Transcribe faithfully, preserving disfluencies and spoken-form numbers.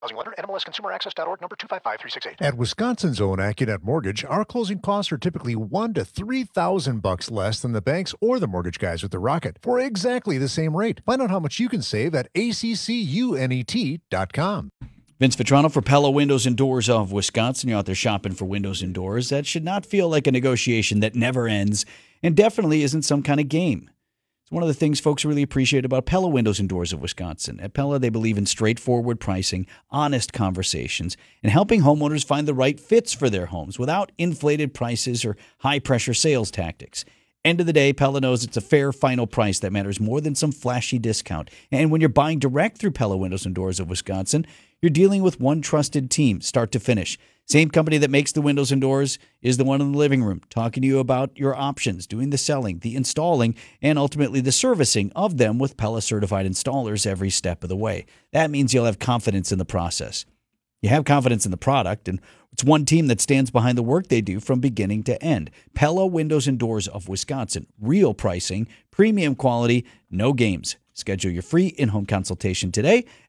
Housing lender, N M L S Consumer Access dot org, number two five five three six eight. At Wisconsin's own AccuNet Mortgage, our closing costs are typically one to three thousand bucks less than the banks or the mortgage guys with the Rocket for exactly the same rate. Find out how much you can save at A C C U N E T dot com. Vince Vitrano for Pella Windows and Doors of Wisconsin. You're out there shopping for windows and doors. That should not feel like a negotiation that never ends, and definitely isn't some kind of game. It's one of the things folks really appreciate about Pella Windows and Doors of Wisconsin. At Pella, they believe in straightforward pricing, honest conversations, and helping homeowners find the right fits for their homes without inflated prices or high-pressure sales tactics. End of the day, Pella knows it's a fair final price that matters more than some flashy discount. And when you're buying direct through Pella Windows and Doors of Wisconsin, you're dealing with one trusted team, start to finish. Same company that makes the windows and doors is the one in the living room, talking to you about your options, doing the selling, the installing, and ultimately the servicing of them with Pella certified installers every step of the way. That means you'll have confidence in the process. You have confidence in the product, and it's one team that stands behind the work they do from beginning to end. Pella Windows and Doors of Wisconsin. Real pricing, premium quality, no games. Schedule your free in-home consultation today